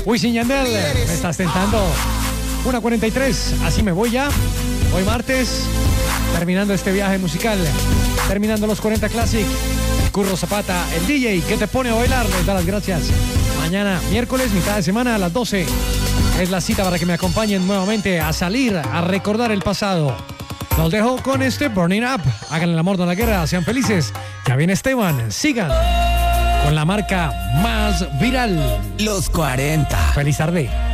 Wisin y Yandel, me estás tentando. 1:43, así me voy ya. Hoy martes, terminando este viaje musical, terminando los 40 Classic. El Curro Zapata, el DJ que te pone a bailar, les da las gracias. Mañana, miércoles, mitad de semana, a las 12, es la cita para que me acompañen nuevamente a salir, a recordar el pasado. Los dejo con este Burning Up. Hagan el amor, no la guerra, sean felices. Ya viene Esteban, sigan con la marca más viral. Los 40. Feliz tarde.